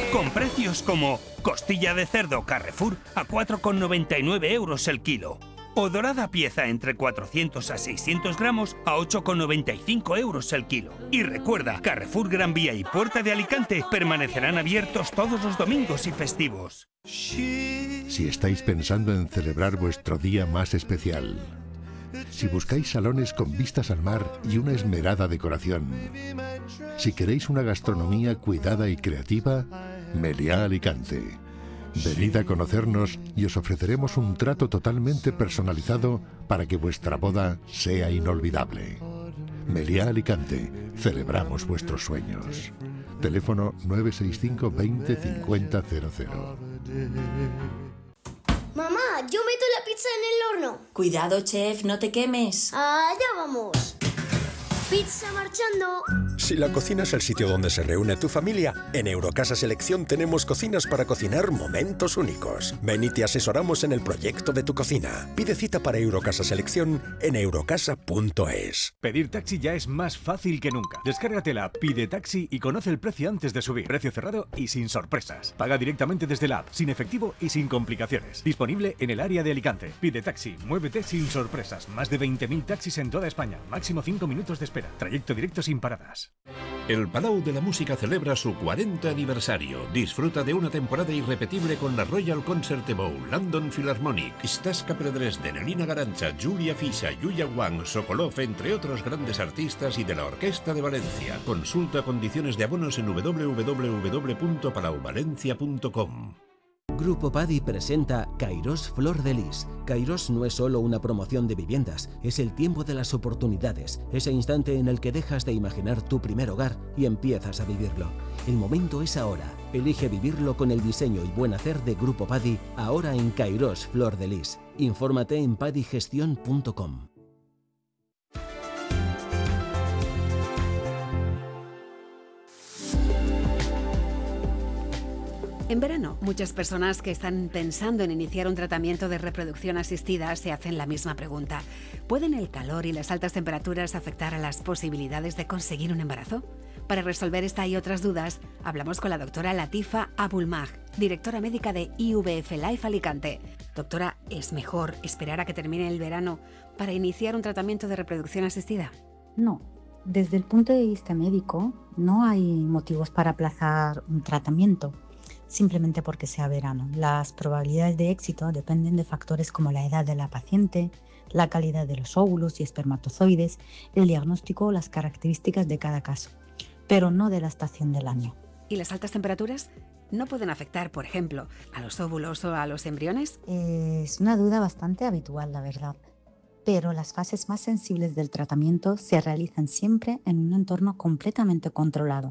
Con precios como costilla de cerdo Carrefour a 4,99 euros el kilo. O dorada pieza entre 400 a 600 gramos a 8,95 euros el kilo. Y recuerda, Carrefour Gran Vía y Puerta de Alicante permanecerán abiertos todos los domingos y festivos. Si estáis pensando en celebrar vuestro día más especial, si buscáis salones con vistas al mar y una esmerada decoración, si queréis una gastronomía cuidada y creativa, Meliá Alicante. Venid a conocernos y os ofreceremos un trato totalmente personalizado para que vuestra boda sea inolvidable. Meliá Alicante, celebramos vuestros sueños. Teléfono 965 20 50 00. Mamá, yo meto la pizza en el horno. Cuidado, chef, no te quemes. Allá vamos. Pizza marchando. Si la cocina es el sitio donde se reúne tu familia, en Eurocasa Selección tenemos cocinas para cocinar momentos únicos. Ven y te asesoramos en el proyecto de tu cocina. Pide cita para Eurocasa Selección en eurocasa.es. Pedir taxi ya es más fácil que nunca. Descárgate la app Pide Taxi y conoce el precio antes de subir. Precio cerrado y sin sorpresas. Paga directamente desde la app, sin efectivo y sin complicaciones. Disponible en el área de Alicante. Pide Taxi, muévete sin sorpresas. Más de 20.000 taxis en toda España. Máximo 5 minutos de espera. Trayecto directo sin paradas. El Palau de la Música celebra su 40 aniversario. Disfruta de una temporada irrepetible con la Royal Concert Bowl, London Philharmonic, Staska Dresden, Elina Garancha, Julia Fischer, Yuya Wang, Sokolov, entre otros grandes artistas y de la Orquesta de Valencia. Consulta condiciones de abonos en www.palauvalencia.com. Grupo Padi presenta Kairos Flor de Lis. Kairos no es solo una promoción de viviendas, es el tiempo de las oportunidades, ese instante en el que dejas de imaginar tu primer hogar y empiezas a vivirlo. El momento es ahora. Elige vivirlo con el diseño y buen hacer de Grupo Padi, ahora en Kairos Flor de Lis. Infórmate en padigestión.com. En verano, muchas personas que están pensando en iniciar un tratamiento de reproducción asistida se hacen la misma pregunta. ¿Pueden el calor y las altas temperaturas afectar a las posibilidades de conseguir un embarazo? Para resolver esta y otras dudas, hablamos con la doctora Latifa Abulmaj, directora médica de IVF Life Alicante. Doctora, ¿es mejor esperar a que termine el verano para iniciar un tratamiento de reproducción asistida? No. Desde el punto de vista médico, no hay motivos para aplazar un tratamiento simplemente porque sea verano. Las probabilidades de éxito dependen de factores como la edad de la paciente, la calidad de los óvulos y espermatozoides, el diagnóstico o las características de cada caso, pero no de la estación del año. ¿Y las altas temperaturas no pueden afectar, por ejemplo, a los óvulos o a los embriones? Es una duda bastante habitual, la verdad. Pero las fases más sensibles del tratamiento se realizan siempre en un entorno completamente controlado.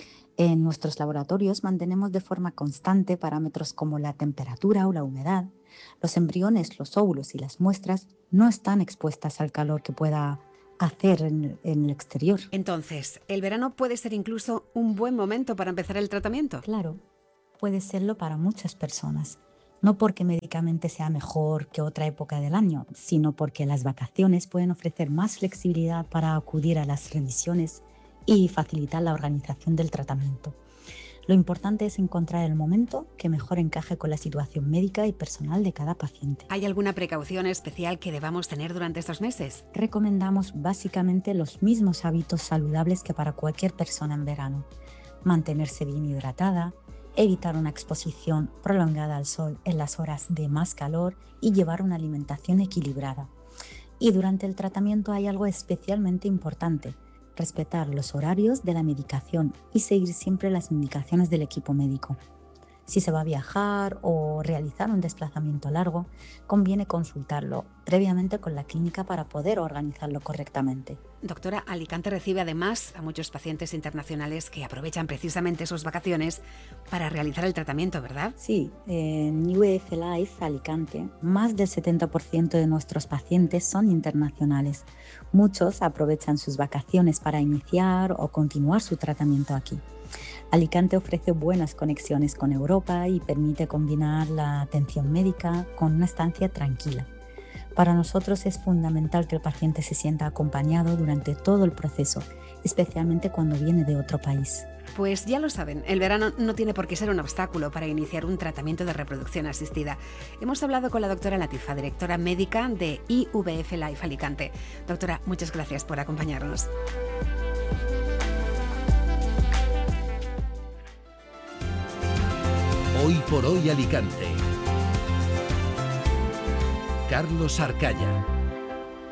En nuestros laboratorios mantenemos de forma constante parámetros como la temperatura o la humedad. Los embriones, los óvulos y las muestras no están expuestas al calor que pueda hacer en el exterior. Entonces, ¿el verano puede ser incluso un buen momento para empezar el tratamiento? Claro, puede serlo para muchas personas. No porque médicamente sea mejor que otra época del año, sino porque las vacaciones pueden ofrecer más flexibilidad para acudir a las revisiones y facilitar la organización del tratamiento. Lo importante es encontrar el momento que mejor encaje con la situación médica y personal de cada paciente. ¿Hay alguna precaución especial que debamos tener durante estos meses? Recomendamos básicamente los mismos hábitos saludables que para cualquier persona en verano. Mantenerse bien hidratada, evitar una exposición prolongada al sol en las horas de más calor y llevar una alimentación equilibrada. Y durante el tratamiento hay algo especialmente importante: respetar los horarios de la medicación y seguir siempre las indicaciones del equipo médico. Si se va a viajar o realizar un desplazamiento largo, conviene consultarlo previamente con la clínica para poder organizarlo correctamente. Doctora, Alicante recibe además a muchos pacientes internacionales que aprovechan precisamente sus vacaciones para realizar el tratamiento, ¿verdad? Sí, en IVF Life Alicante, más del 70% de nuestros pacientes son internacionales. Muchos aprovechan sus vacaciones para iniciar o continuar su tratamiento aquí. Alicante ofrece buenas conexiones con Europa y permite combinar la atención médica con una estancia tranquila. Para nosotros es fundamental que el paciente se sienta acompañado durante todo el proceso, especialmente cuando viene de otro país. Pues ya lo saben, el verano no tiene por qué ser un obstáculo para iniciar un tratamiento de reproducción asistida. Hemos hablado con la doctora Latifa, directora médica de IVF Life Alicante. Doctora, muchas gracias por acompañarnos. Hoy por hoy Alicante. Carlos Arcaya.